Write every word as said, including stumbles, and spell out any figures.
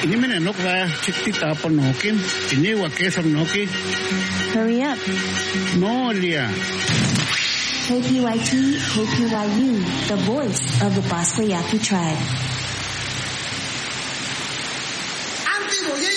Inimene nokwa chikti taponokim. Iniwa kesam noki. Hurry up. No, Leah. K P Y T, K P Y U, the voice of the Basque Yaqui tribe. Antes, oye,